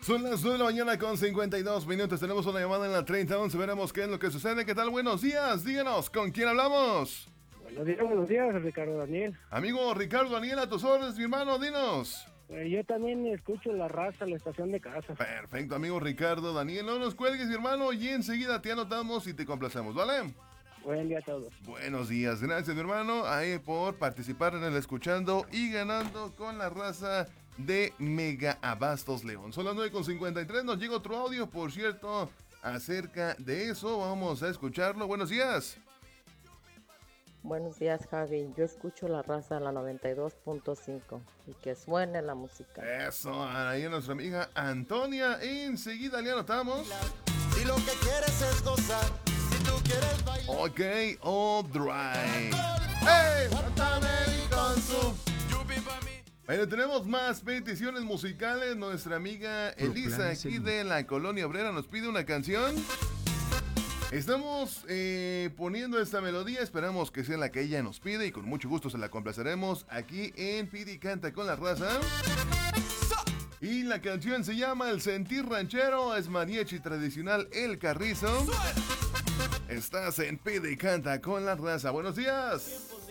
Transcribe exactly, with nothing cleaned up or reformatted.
Son las nueve de la mañana con cincuenta y dos minutos. Tenemos una llamada en la treinta once. Veremos qué es lo que sucede. ¿Qué tal? Buenos días. Díganos, ¿con quién hablamos? Buenos días, buenos días, Ricardo Daniel. Amigo Ricardo Daniel, a tus órdenes, mi hermano, dinos. Eh, yo también escucho la raza, la estación de casa. Perfecto, amigo Ricardo Daniel. No nos cuelgues, mi hermano, y enseguida te anotamos y te complacemos, ¿vale? Buen día a todos. Buenos días. Gracias, mi hermano, ahí por participar en el Escuchando y ganando con la raza de Mega Abastos León. Son las nueve con cincuenta y tres. Nos llega otro audio, por cierto, acerca de eso. Vamos a escucharlo. Buenos días. Buenos días, Javi. Yo escucho la raza a la noventa y dos punto cinco y que suene la música. Eso, ahí nuestra amiga Antonia. Enseguida le anotamos. Si lo que quieres es gozar, si tú quieres bailar. Ok, All Dry. ¡Hey! Con su... Bueno, tenemos más peticiones musicales. Nuestra amiga Elisa, aquí de la Colonia Obrera, nos pide una canción. Estamos eh, poniendo esta melodía, esperamos que sea la que ella nos pide y con mucho gusto se la complaceremos aquí en Pide y Canta con la Raza. Y la canción se llama El Sentir Ranchero, es mariachi tradicional El Carrizo. Estás en Pide y Canta con la Raza. Buenos días.